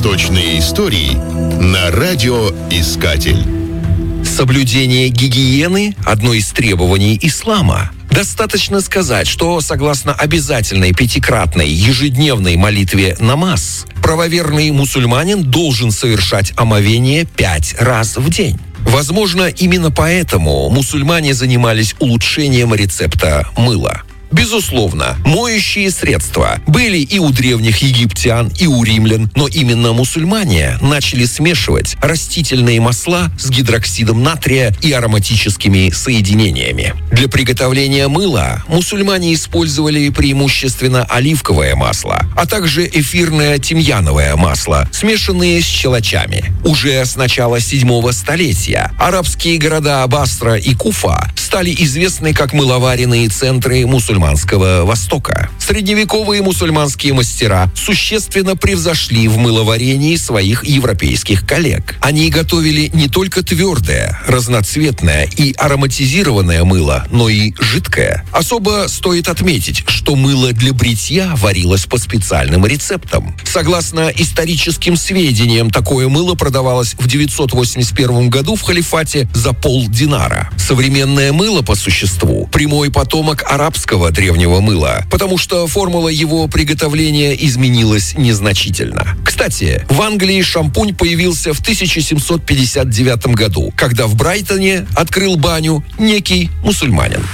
Восточные истории на радиоискатель. Соблюдение гигиены – одно из требований ислама. Достаточно сказать, что согласно обязательной пятикратной ежедневной молитве намаз, правоверный мусульманин должен совершать омовение 5 раз в день. Возможно, именно поэтому мусульмане занимались улучшением рецепта мыла. Безусловно, моющие средства были и у древних египтян, и у римлян, но именно мусульмане начали смешивать растительные масла с гидроксидом натрия и ароматическими соединениями. Для приготовления мыла мусульмане использовали преимущественно оливковое масло, а также эфирное тимьяновое масло, смешанные с щелочами. Уже с начала 7 столетия арабские города Басра и Куфа стали известны как мыловаренные центры мусульманского Востока. Средневековые мусульманские мастера существенно превзошли в мыловарении своих европейских коллег. Они готовили не только твердое, разноцветное и ароматизированное мыло, но и жидкое. Особо стоит отметить, что мыло для бритья варилось по специальным рецептам. Согласно историческим сведениям, такое мыло продавалось в 981 году в халифате за полдинара. Современное мыло, по существу, прямой потомок арабского древнего мыла, потому что формула его приготовления изменилась незначительно. Кстати, в Англии шампунь появился в 1759 году, когда в Брайтоне открыл баню некий мусульманин.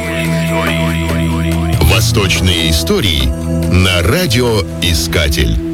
Восточные истории на радиоискатель.